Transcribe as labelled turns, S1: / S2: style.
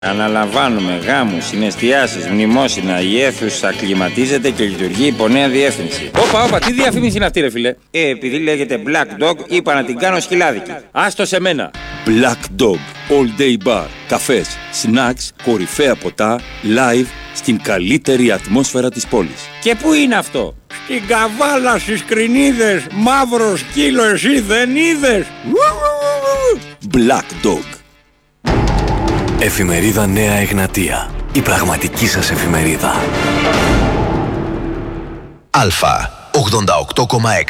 S1: Αναλαμβάνουμε γάμους, συναισθιάσεις, μνημόσυνα, η αίθουσα κλιματίζεται και λειτουργεί υπό νέα διεύθυνση. Όπα, τι διαφήμιση είναι αυτή ρε φίλε? Επειδή λέγεται Black Dog, είπα να την κάνω σκυλάδικη. Άστο σε μένα.
S2: Black Dog, all day bar, καφές, snacks, κορυφαία ποτά, live, στην καλύτερη ατμόσφαιρα της πόλης.
S1: Και πού είναι αυτό?
S3: Στην Καβάλα, στις Κρινίδες, μαύρο σκύλο εσύ δεν είδες?
S2: Black Dog.
S4: Εφημερίδα Νέα Εγνατία. Η πραγματική σας εφημερίδα.
S5: Αλφα 88,6.